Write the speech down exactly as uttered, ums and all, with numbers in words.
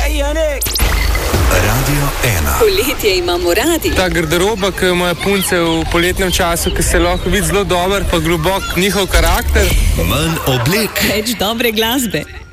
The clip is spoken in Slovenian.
Radio ena. Poletje imamo radi. Ta garderoba, ki jo imajo punce v poletnem času, ki se lahko vidi zelo dober, pa globok njihov karakter. Manj oblek. Več dobre glasbe.